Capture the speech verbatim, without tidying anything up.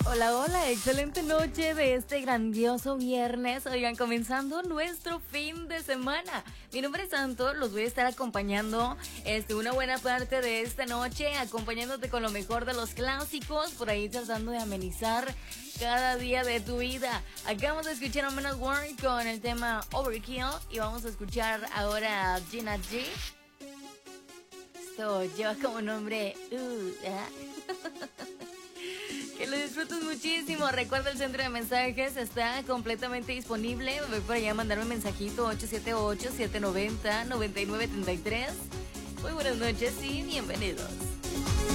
Hola, hola, excelente noche de este grandioso viernes. Oigan, comenzando nuestro fin de semana. Mi nombre es Santo, los voy a estar acompañando este, una buena parte de esta noche, acompañándote con lo mejor de los clásicos, por ahí tratando de amenizar cada día de tu vida. Acabamos de escuchar a Men at Work con el tema Overkill y vamos a escuchar ahora a Gina G. Esto lleva como nombre... Uh, ¿eh? Que lo disfrutes muchísimo. Recuerda, el centro de mensajes está completamente disponible. Voy por allá a mandarme un mensajito ocho siete ocho, siete nueve cero, nueve nueve tres tres. Muy buenas noches y bienvenidos.